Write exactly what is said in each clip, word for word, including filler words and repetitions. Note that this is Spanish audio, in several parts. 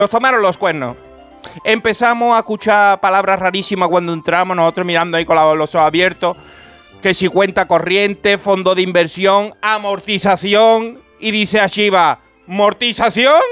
Nos tomaron los cuernos. Empezamos a escuchar palabras rarísimas cuando entramos, nosotros mirando ahí con los ojos abiertos, que si cuenta corriente, fondo de inversión, amortización, y dice a Shiva, ¿mortización?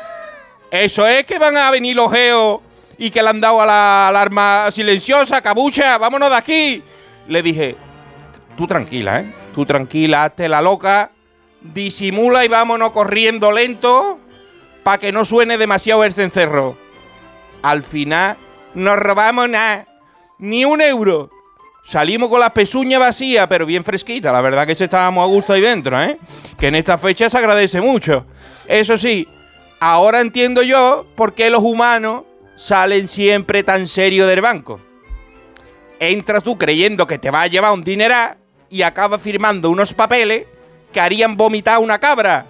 Eso es que van a venir los geos y que le han dado a la alarma silenciosa, cabucha, vámonos de aquí. Le dije, tú tranquila, ¿eh? Tú tranquila, hazte la loca, disimula y vámonos corriendo lento para que no suene demasiado el cencerro. Al final no robamos nada, ni un euro. Salimos con las pezuñas vacías, pero bien fresquitas. La verdad que sí estábamos a gusto ahí dentro, ¿eh? Que en esta fecha se agradece mucho. Eso sí, ahora entiendo yo por qué los humanos salen siempre tan serios del banco. Entras tú creyendo que te va a llevar un dineral y acabas firmando unos papeles que harían vomitar una cabra.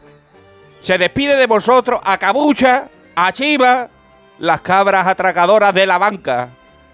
Se despide de vosotros a Cabucha, a Chiva, las cabras atracadoras de la banca,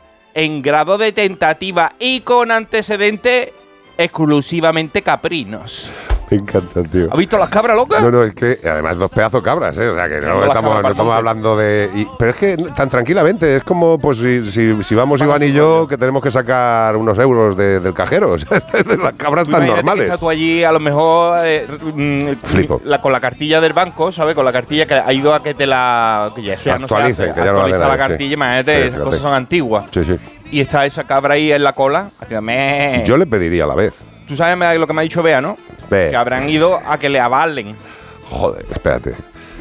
en grado de tentativa y con antecedentes exclusivamente caprinos. Me encanta, tío. ¿Has visto las cabras locas? No, no, es que además dos pedazos cabras, ¿eh? O sea, que no, estamos, no estamos hablando de... Y, pero es que tan tranquilamente, es como pues si, si, si vamos Iván y yo, que tenemos que sacar unos euros de, del cajero. O sea, las cabras tan normales. Estás tú allí, a lo mejor... Eh, mm, Flipo. La, con la cartilla del banco, ¿sabes? Con la cartilla que ha ido a que te la... Que ya, eso ya actualice, no se hace. Que ya Actualiza no la sí. cartilla, imagínate, Sí, esas fíjate. cosas son antiguas. Sí, sí. Y está esa cabra ahí en la cola, haciendo meh. Yo le pediría a la vez. Tú sabes lo que me ha dicho Bea, ¿no? Ve. Que habrán ido a que le avalen. Joder, espérate.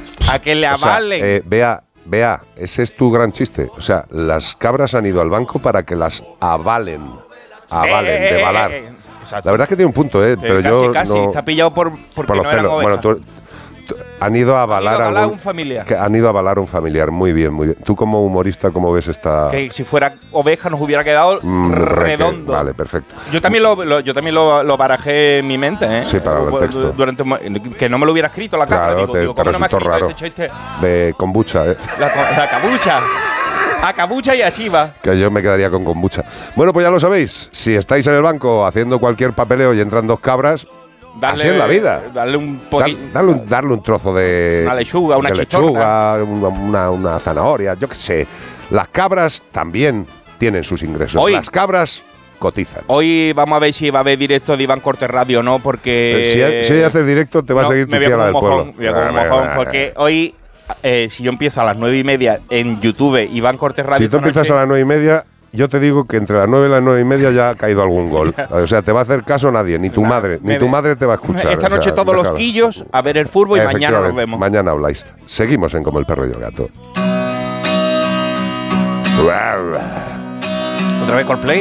A que le O sea, avalen. eh, Bea, Bea, ese es tu gran chiste. O sea, las cabras han ido al banco para que las avalen. Avalen, Eh, de valar. eh, eh, exacto. La verdad es que tiene un punto, ¿eh? Pero casi, yo casi. no... Está pillado por, porque por los no eran pelos. ovejas. Bueno, tú, tú- han ido a avalar Han ido a avalar algún- un familiar. que han ido a avalar un familiar. Muy bien, muy bien. Tú como humorista, ¿cómo ves esta...? Que si fuera oveja nos hubiera quedado Mm, redondo. Vale, perfecto. Yo también lo, lo- yo también lo, lo barajé en mi mente, ¿eh? Sí, para el Du- texto. Durante un mo- que no me lo hubiera escrito la cabra. Claro, digo, te- digo, te ¿cómo no me ha resultó escrito raro. este chiste? De kombucha, ¿eh? La, la cabucha. A cabucha y a chiva. Que yo me quedaría con kombucha. Bueno, pues ya lo sabéis. Si estáis en el banco haciendo cualquier papeleo y entran dos cabras, así es la vida. Darle un Dar- poquito. darle, un, darle un trozo de... Una lechuga, una de chistorra. lechuga, una, una, una zanahoria, yo qué sé. Las cabras también tienen sus ingresos. Hoy- Las cabras cotizan. Hoy vamos a ver si va a haber directo de Iván Cortés Radio o no, porque... Eh, si, si haces directo, te va no, a seguir me tu voy a tía la comer del un pueblo. mojón, me voy a comer un mojón, porque hoy, eh, si yo empiezo a las nueve y media en YouTube, Iván Cortés Radio... Si tú esta empiezas noche- a las nueve y media, yo te digo que entre las nueve y las nueve y media ya ha caído algún gol. O sea, te va a hacer caso nadie, ni tu Nada, madre, ni me- tu madre te va a escuchar. Esta o sea, noche todos los déjalo. quillos a ver el fútbol y mañana nos Efectivamente, vemos. Mañana habláis. Seguimos en Como el perro y el gato. ¿Otra vez Coldplay?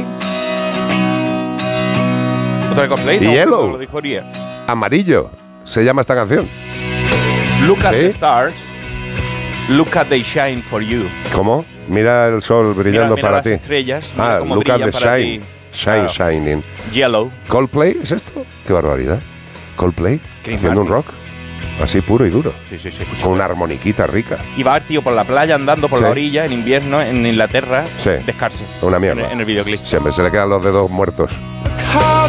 ¿Otra vez Coldplay? No, Yellow. Lo dijo Uriel. Amarillo se llama esta canción. Look at ¿Sí? the stars. Look at they shine for you. ¿Cómo? Mira el sol brillando mira para las ti. estrellas, mira Ah, cómo look at brillan the para shine. ti. Shine, Claro. shining. Yellow. ¿Coldplay es esto? Qué barbaridad. ¿Coldplay? Chris Haciendo un rock. Martin. Así puro y duro. Sí, sí, sí. escucha. Con una armoniquita rica. Y va el tío por la playa andando por Sí. la orilla en invierno en Inglaterra, Sí. descalzo. Una mierda. En, en el videoclip. Siempre se le quedan los dedos muertos.